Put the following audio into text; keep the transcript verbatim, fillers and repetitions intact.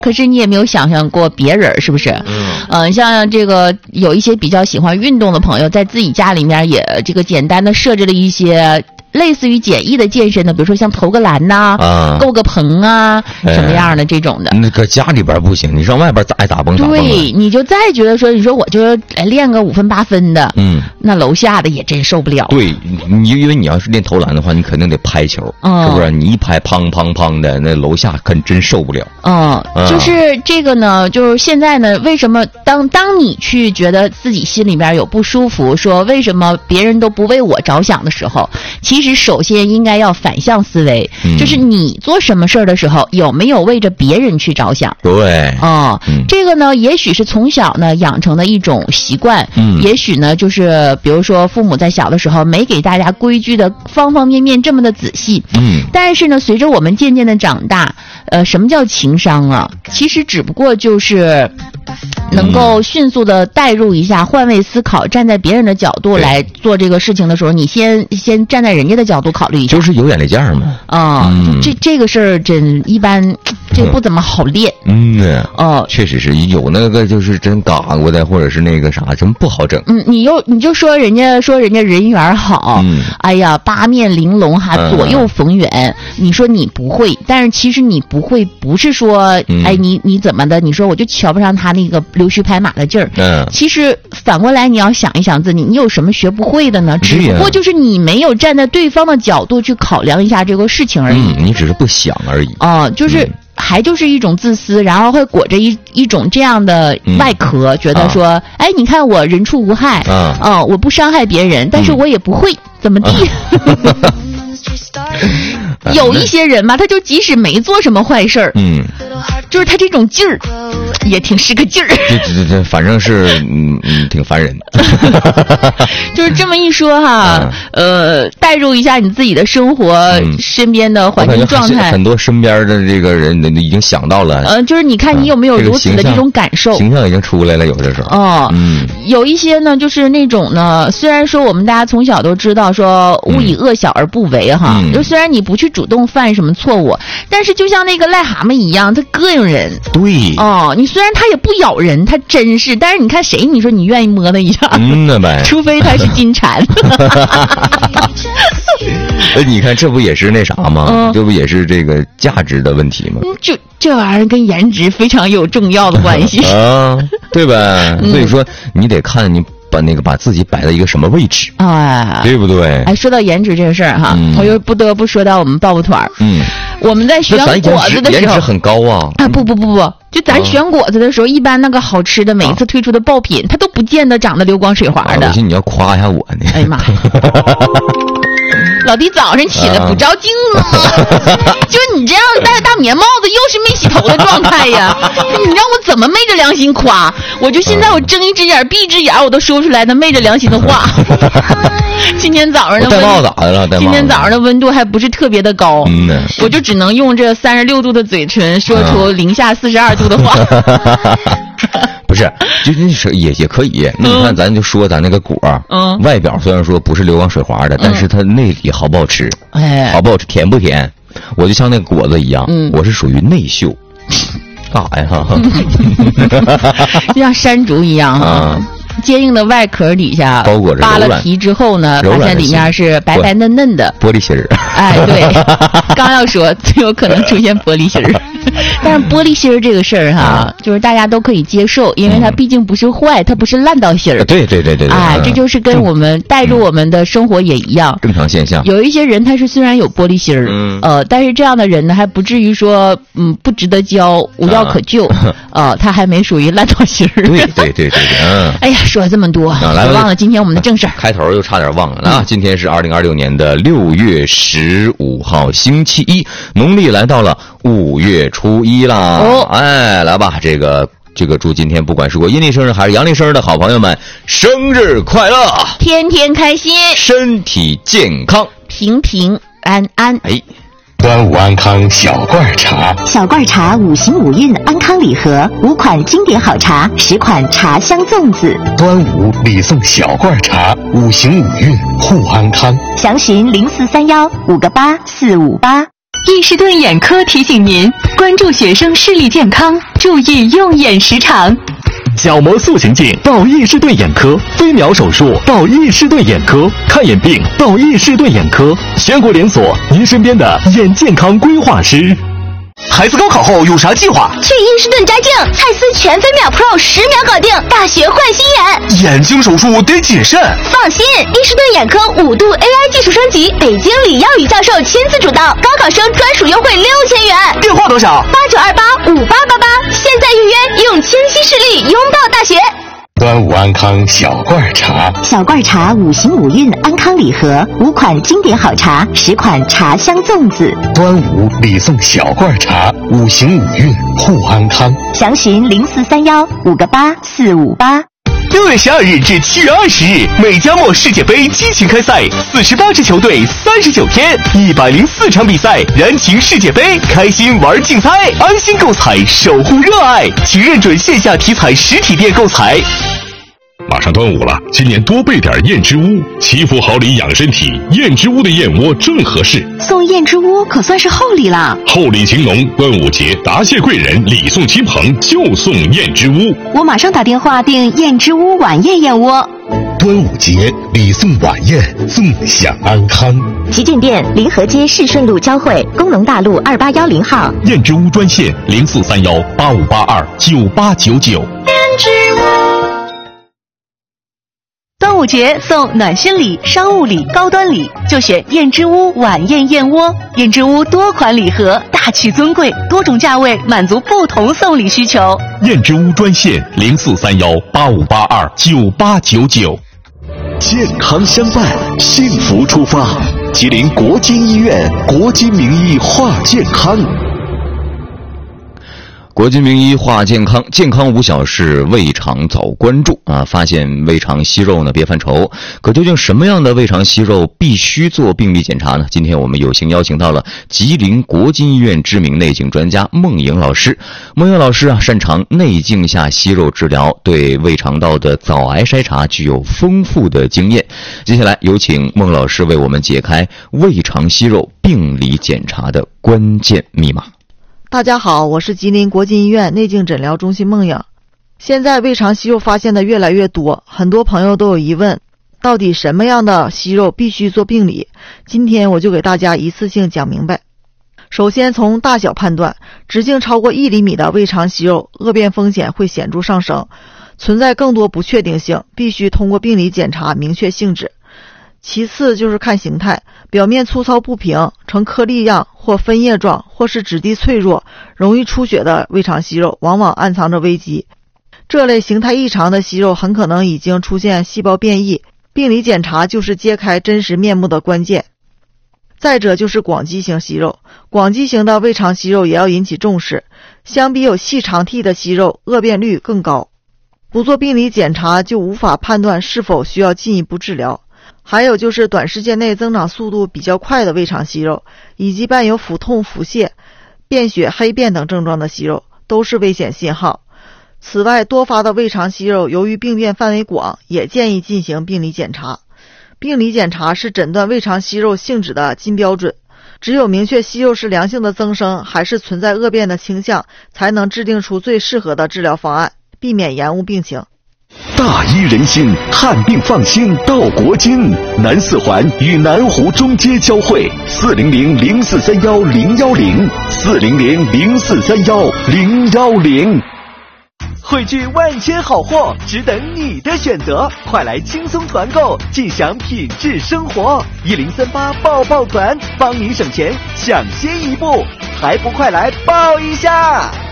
可是你也没有想象过别人，是不是？嗯，呃，像这个有一些比较喜欢运动的朋友，在自己家里面也这个简单的设置了一些类似于简易的健身的，比如说像投个篮呐、啊啊、够个棚啊、哎，什么样的这种的。 那个家里边不行，你上外边咋爱打蹦打蹦。 对，你就再觉得说，你说我就练个五分八分的，嗯，那楼下的也真受不了。 对，你因为你要是练投篮的话，你肯定得拍球，嗯、是不是？你一拍，砰砰砰的，那楼下可真受不了。 嗯，就是这个呢，就是现在呢，为什么当当你去觉得自己心里边有不舒服，说为什么别人都不为我着想的时候，其实首先应该要反向思维，嗯、就是你做什么事儿的时候有没有为着别人去着想？ 对， 哦、嗯，这个呢，也许是从小呢养成的一种习惯，嗯，也许呢就是比如说父母在小的时候没给大家规矩的方方面面这么的仔细，嗯，但是呢，随着我们渐渐的长大，呃，什么叫情商啊？其实只不过就是能够迅速的带入一下，换位思考，站在别人的角度来做这个事情的时候，你先先站在人家的角度考虑一下， 就是有眼力见儿嘛。 啊、嗯，这这个事儿真一般，这不怎么好练。 嗯， 哦， 确实是有那个就是真嘎过的，或者是那个啥，真不好整。 嗯，你又你就说人家说人家人缘好，嗯，哎呀，八面玲珑哈，左右逢源、嗯。你说你不会，但是其实你不会，不是说，嗯、哎，你你怎么的？你说我就瞧不上他那个溜须拍马的劲儿。嗯，其实反过来你要想一想自己，你有什么学不会的呢？只不过就是你没有站在对方的角度去考量一下这个事情而已。 嗯，你只是不想而已。 哦、呃，就是。嗯，还就是一种自私，然后会裹着一一种这样的外壳、嗯、觉得说、啊、哎，你看我人畜无害啊、呃，我不伤害别人，但是我也不会、嗯、怎么地、啊、有一些人嘛，他就即使没做什么坏事儿，嗯，就是他这种劲儿也挺是个劲儿， 对对对，反正是嗯嗯挺烦人就是这么一说哈、嗯、呃带入一下你自己的生活、嗯、身边的环境状态， 很多身边的这个人已经想到了， 呃就是你看你有没有如此的这种感受、 嗯、形, 形象已经出来了，有的时候哦，嗯，有一些呢就是那种呢，虽然说我们大家从小都知道说勿以恶小而不为哈、嗯、就虽然你不去主动犯什么错误，但是就像那个癞蛤蟆一样，它膈应人。 对哦，你虽然它也不咬人，它真是，但是你看谁，你说你愿意摸它一下？ 嗯呐呗， 除非它是金蝉。 呃，你看这不也是那啥吗？嗯、这不也是这个价值的问题吗？ 就这玩意儿跟颜值非常有重要的关系啊，对吧？所以说你得看你。把那个把自己摆在一个什么位置， 哎， 对不对？ 哎，说到颜值这个事儿哈、嗯，我又不得不说到我们爆爆团儿。嗯，我们在选果子的时候， 颜值很高啊！ 啊，不不不不，就咱选果子的时候，啊、一般那个好吃的，每一次推出的爆品，啊、它都不见得长得流光水滑的。 啊、我寻思你要夸一下我呢。 哎呀妈！老弟早上起来不照镜子吗？就你这样戴着大棉帽子，又是没洗头的状态呀！你让我怎么昧着良心夸？我就现在我睁一只眼闭一只眼，我都说不出来那昧着良心的话。今天早上的戴帽子咋的了？ 今天早上的温度还不是特别的高，嗯、我就只能用这三十六度的嘴唇说出零下四十二度的话。 不是，就那是也也可以。那你看，咱就说咱那个果，嗯，外表虽然说不是流光水滑的，嗯、但是它内里好不好吃？哎，好不好吃？甜不甜？我就像那个果子一样，嗯、我是属于内秀。干啥呀？ 就像山竹一样哈。啊坚硬的外壳底下包裹着扒了皮之后呢，发现里面是白白嫩嫩的玻璃心儿。 哎，对，刚要说最有可能出现玻璃心儿，但是玻璃心儿这个事儿哈，就是大家都可以接受，因为它毕竟不是坏，它不是烂到心儿。 对对对对对， 哎，这就是跟我们带入我们的生活也一样， 正常现象。 有一些人他是虽然有玻璃心儿，嗯，呃，但是这样的人呢，还不至于说嗯不值得交，无药可救，呃，他还没属于烂到心儿。 对对对对对，嗯。 哎呀。说了这么多，啊、来忘了今天我们的正事儿。 开头又差点忘了啊！嗯、今天是二零二六年的六月十五号，星期一，农历来到了五月初一啦。哦，哎，来吧，这个这个，祝今天不管是过阴历生日还是阳历生日的好朋友们，生日快乐， 天天开心， 身体健康， 平平安安。 哎。 端午安康小罐茶， 小罐茶五行五运安康礼盒，五款经典好茶，十款茶香粽子。 端午礼送小罐茶，五行五运护安康。 详询零四三幺五个八四五八。 伊士顿眼科提醒您关注学生视力健康，注意用眼时长。 角膜塑形镜到伊士顿眼科，飞秒手术到伊士顿眼科，看眼病到伊士顿眼科，全国连锁，您身边的眼健康规划师。 孩子高考后有啥计划？ 去伊士顿摘镜，蔡司全飞秒 Pro 十秒搞定，大学换新眼。 眼睛手术得谨慎。 放心，伊士顿眼科五度 A I 技术升级，北京李耀宇教授亲自主导，高考生专属优惠六千元。 电话多少？ 八九二八五八八八，现在预约，用清晰视力拥抱大学。 端午安康小罐茶， 小罐茶五行五运安康礼盒，五款经典好茶，十款茶香粽子。 端午礼送小罐茶，五行五运护安康。 详询零四三幺五个八四五八。 六月十二日至七月二十日，美加墨世界杯激情开赛，四十八支球队，三十九天，一百零四场比赛，燃情世界杯，开心玩竞猜，安心购彩，守护热爱，请认准线下体彩实体店购彩。 马上端午了，今年多备点燕之屋，祈福好礼养身体，燕之屋的燕窝正合适。 送燕之屋可算是厚礼了， 厚礼情浓，端午节答谢贵人，礼送亲朋，就送燕之屋。 我马上打电话订燕之屋晚宴燕窝。 端午节礼送晚宴，纵享安康。 旗舰店临河街市顺路交汇，工农大路二八幺零号。 燕之屋专线零四三幺八五八二九八九九。 燕之屋。 端午节送暖心礼、商务礼、高端礼，就选燕之屋晚宴燕窝。燕之屋多款礼盒，大气尊贵，多种价位，满足不同送礼需求。 燕之屋专线零四三幺八五八二九八九九。 健康相伴，幸福出发。吉林国金医院国金名医话健康。 国金名医话健康，健康无小事，胃肠早关注啊！发现胃肠息肉呢，别犯愁。可究竟什么样的胃肠息肉必须做病理检查呢？今天我们有幸邀请到了吉林国金医院知名内镜专家孟颖老师。孟颖老师啊，擅长内镜下息肉治疗，对胃肠道的早癌筛查具有丰富的经验。接下来有请孟老师为我们解开胃肠息肉病理检查的关键密码。 大家好，我是吉林国金医院内镜诊疗中心孟颖。现在胃肠息肉发现的越来越多，很多朋友都有疑问，到底什么样的息肉必须做病理？今天我就给大家一次性讲明白。首先从大小判断，直径超过一厘米的胃肠息肉，恶变风险会显著上升，存在更多不确定性，必须通过病理检查明确性质。其次就是看形态，表面粗糙不平，呈颗粒样或分叶状，或是质地脆弱，容易出血的胃肠息肉往往暗藏着危机。这类形态异常的息肉很可能已经出现细胞变异，病理检查就是揭开真实面目的关键。再者就是广基型息肉，广基型的胃肠息肉也要引起重视，相比有细长屉的息肉，恶变率更高。不做病理检查就无法判断是否需要进一步治疗。还有就是短时间内增长速度比较快的胃肠息肉，以及伴有腹痛、腹泻、便血、黑便等症状的息肉，都是危险信号。此外，多发的胃肠息肉由于病变范围广，也建议进行病理检查。病理检查是诊断胃肠息肉性质的金标准，只有明确息肉是良性的增生还是存在恶变的倾向，才能制定出最适合的治疗方案，避免延误病情。 大医人心，看病放心到国金。南四环与南湖中街交汇，四零零零四三幺零幺零，四零零零四三幺零幺零。 汇聚万千好货，只等你的选择，快来轻松团购，尽享品质生活。一零三八爆爆团，帮您省钱，抢先一步，还不快来报一下！